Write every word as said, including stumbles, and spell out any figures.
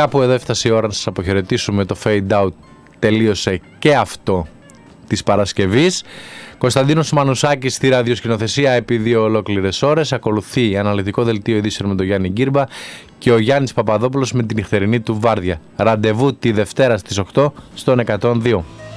κάπου εδώ έφτασε η ώρα να σας αποχαιρετήσουμε. Το Fade Out τελείωσε και αυτό της Παρασκευής. Κωνσταντίνος Μανουσάκης στη ραδιοσκηνοθεσία επί δύο ολόκληρες ώρες. Ακολουθεί αναλυτικό δελτίο ειδήσεων με τον Γιάννη Γκύρμπα και ο Γιάννης Παπαδόπουλος με την νυχτερινή του βάρδια. Ραντεβού τη Δευτέρα στις οκτώ στον εκατόν δύο.